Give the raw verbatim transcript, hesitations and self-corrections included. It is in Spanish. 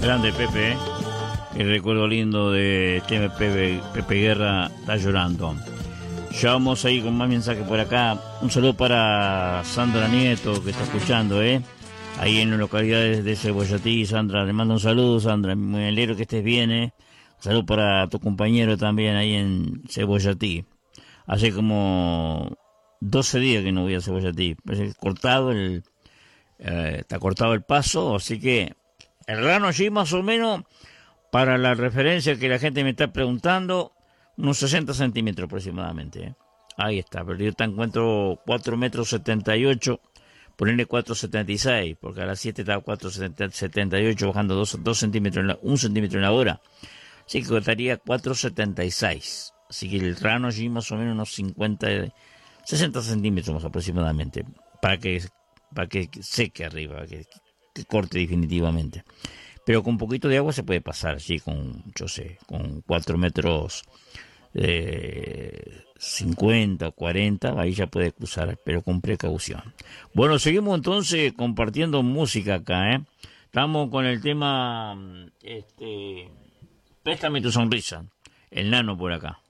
Grande Pepe, ¿eh? El recuerdo lindo de este Pepe, Pepe Guerra está llorando. Ya vamos ahí con más mensajes por acá. Un saludo para Sandra Nieto, que está escuchando, ¿eh? Ahí en las localidades de Cebollatí. Sandra, le mando un saludo, Sandra. Me alegro que estés bien, ¿eh? Un saludo para tu compañero también ahí en Cebollatí. Hace como doce días que no voy a Cebollatí. Parece cortado el, eh, está cortado el paso, así que el rano allí más o menos, para la referencia que la gente me está preguntando, unos sesenta centímetros aproximadamente, ¿eh? Ahí está, pero yo te encuentro cuatro metros setenta y ocho, ponerle cuatro setenta y seis, porque a las siete estaba cuatro setenta y ocho, bajando dos centímetros, en la, un centímetro en la hora, así que estaría cuatro setenta y seis, así que el rano allí más o menos unos cincuenta, sesenta centímetros más aproximadamente, para que, para que seque arriba, que, que corte definitivamente. Pero con un poquito de agua se puede pasar, sí, con, yo sé, con cuatro metros eh, cincuenta, cuarenta, ahí ya puede cruzar, pero con precaución. Bueno, seguimos entonces compartiendo música acá, ¿eh? Estamos con el tema, este, Préstame tu sonrisa, el Nano por acá.